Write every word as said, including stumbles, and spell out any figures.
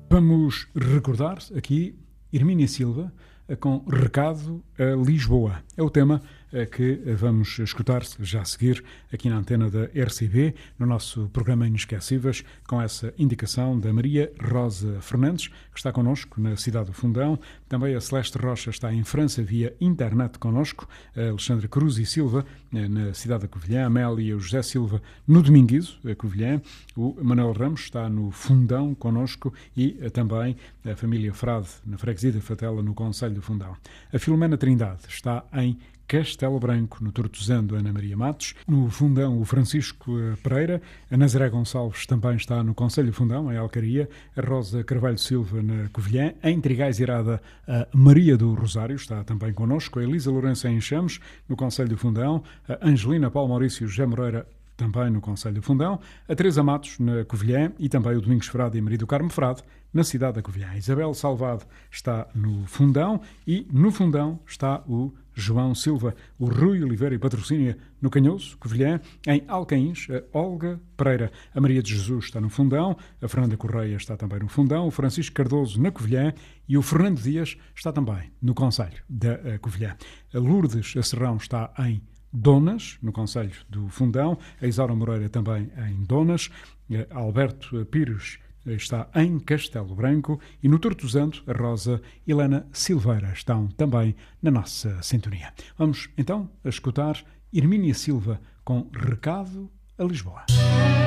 Vamos recordar aqui Hermínia Silva com Recado a Lisboa. É o tema que vamos escutar já a seguir aqui na antena da R C B, no nosso programa Inesquecíveis, com essa indicação da Maria Rosa Fernandes, que está connosco na cidade do Fundão. Também a Celeste Rocha está em França via internet connosco, a Alexandra Cruz e Silva na cidade da Covilhã, a Amélia e o José Silva no Dominguizo, a Covilhã, o Manuel Ramos está no Fundão connosco e também a família Frade, na freguesia da Fatela, no concelho do Fundão. A Filomena Trindade está em Castelo Branco, no Tortozando, Ana Maria Matos. No Fundão, o Francisco Pereira. A Nazaré Gonçalves também está no concelho do Fundão, em Alcaria. A Rosa Carvalho Silva, na Covilhã. Em Trigais Irada, a Maria do Rosário está também connosco. A Elisa Lourenço em Chames, no concelho do Fundão. A Angelina Paulo Maurício José Moreira, também no concelho do Fundão. A Teresa Matos, na Covilhã. E também o Domingos Frade e Maria do Carmo Frade, na cidade da Covilhã. A Isabel Salvado está no Fundão e no Fundão está o João Silva, o Rui Oliveira e Patrocínio no Canhoso, Covilhã. Em Alcaíns, a Olga Pereira. A Maria de Jesus está no Fundão, a Fernanda Correia está também no Fundão, o Francisco Cardoso na Covilhã e o Fernando Dias está também no concelho da Covilhã. A Lourdes Serrão está em Donas, no concelho do Fundão, a Isaura Moreira também em Donas, a Alberto Pires está em Castelo Branco e no Tortozando, a Rosa e Helena Silveira estão também na nossa sintonia. Vamos então a escutar Hermínia Silva com Recado a Lisboa.